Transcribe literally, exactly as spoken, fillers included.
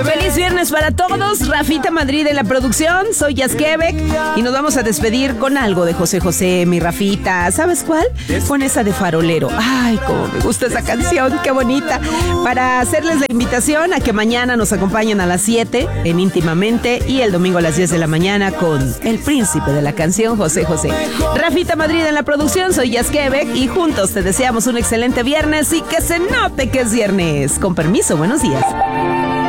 Feliz viernes para todos, Rafita Madrid en la producción, soy Jazz Quebec y nos vamos a despedir con algo de José José, mi Rafita. ¿Sabes cuál? Con esa de Farolero. Ay, cómo me gusta esa canción, qué bonita. Para hacerles la invitación a que mañana nos acompañen a las siete en Íntimamente y el domingo a las diez de la mañana con el príncipe de la canción, José José. Rafita Madrid en la producción, soy Jazz Quebec y juntos te deseamos un excelente viernes y que se note que es viernes. Con permiso, buenos días.